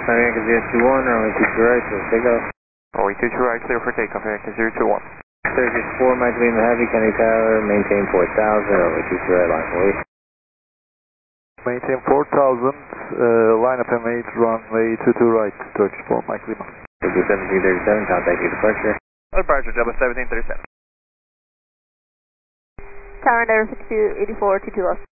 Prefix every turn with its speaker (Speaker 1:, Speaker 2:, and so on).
Speaker 1: American 021, runway 22 right, so take off.
Speaker 2: Runway 22 right, clear for takeoff, American 021.
Speaker 1: Circus 4, Mike Lima Heavy, Kenny Tyler, maintain 4000, runway 22 right, line for wait.
Speaker 3: Maintain 4000, line up M8, runway 22 right, Turkish 4, Mike Lima.
Speaker 1: Circus 1737, contact you departure.
Speaker 2: Departure, Java 1737.
Speaker 4: Tower Tower 6284, 22 left.